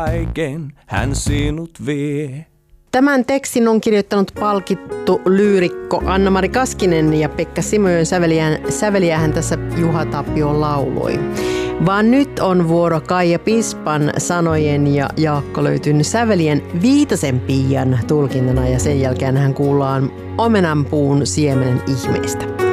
kaiken hän sinut vie. Tämän tekstin on kirjoittanut palkittu lyyrikko Anna-Mari Kaskinen ja Pekka Simojoen säveliähän tässä Juha Tapio lauloi. Vaan nyt on vuoro Kaija Pispan sanojen ja Jaakko Löytyn sävelien Viitasen Piian tulkintana ja sen jälkeen hän kuullaan Omenanpuun siemenen ihmeestä.